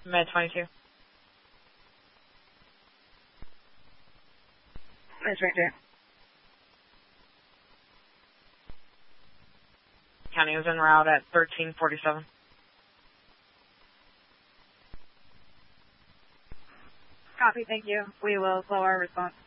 Med 22. Nice Ranger. County is en route at 1347. Copy, thank you. We will slow our response.